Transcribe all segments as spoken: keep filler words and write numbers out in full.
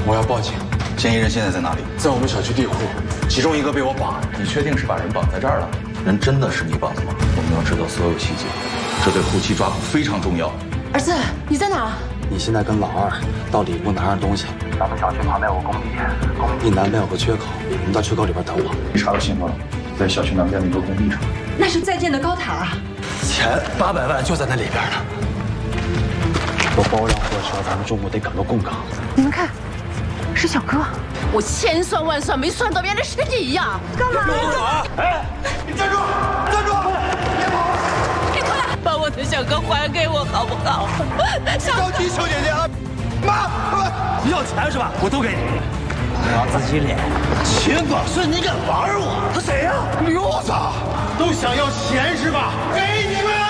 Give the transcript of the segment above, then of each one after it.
我要报警。 嫌疑人现在在哪里？ 在我们小区地库，其中一个被我绑。 你确定是把人绑在这儿了？人真的是你绑的吗？我们要知道所有细节，这对后期抓捕非常重要。 儿子，你在哪？ 你现在跟老二到里屋拿样东西。咱们小区旁边有个工地，工地南边有个缺口，你们到缺口里边等我。 你查到信号了，在小区南边的一个工地上。 那是在建的高塔啊。 钱八百万就在那里边呢。我包让货车，咱们中午得赶个供港。 你们看。是小哥，我千算万算没算到别人尸体呀！干嘛？ 别走啊！哎，你站住！站住！别跑！ 你快把我的小哥还给我好不好？ 着急，小姐姐啊！妈， 你要钱是吧？我都给你。 老自己脸，秦广顺，你敢玩我？ 他谁呀？刘子，都想要钱是吧？给你们！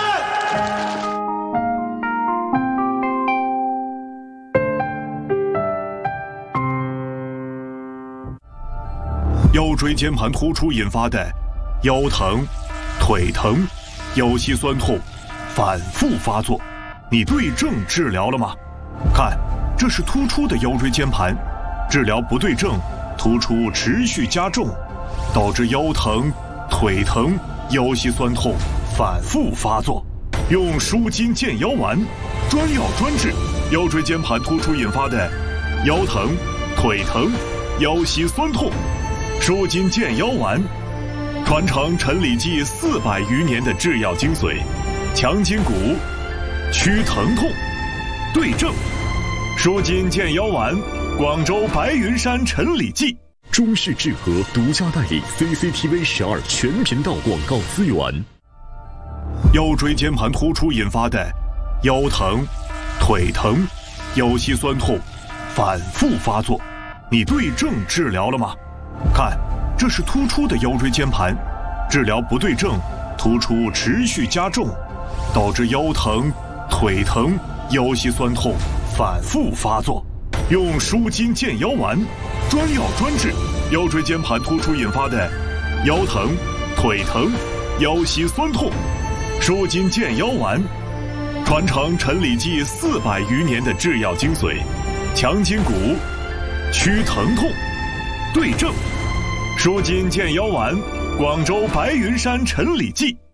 腰椎间盘突出引发的腰疼、腿疼、腰膝酸痛反复发作，你对症治疗了吗？看，这是突出的腰椎间盘，治疗不对症，突出持续加重，导致腰疼、腿疼、腰膝酸痛反复发作。用舒筋健腰丸，专药专治腰椎间盘突出引发的腰疼、腿疼、腰膝酸痛。舒筋健腰丸，传承陈李济四百余年的制药精髓，强筋骨，祛疼痛，对症。舒筋健腰丸，广州白云山陈李济。 中视智和独家代理 C C T V 十二全频道广告资源。 腰椎间盘突出引发的腰疼、腿疼、腰膝酸痛反复发作，你对症治疗了吗？看，这是突出的腰椎间盘，治疗不对症，突出持续加重，导致腰疼、腿疼、腰膝酸痛反复发作。用舒筋健腰丸，专药专治腰椎间盘突出引发的腰疼、腿疼、腰膝酸痛。舒筋健腰丸，传承陈李济四百余年的制药精髓，强筋骨，祛疼痛，对症。舒筋健腰丸，广州白云山陈李济。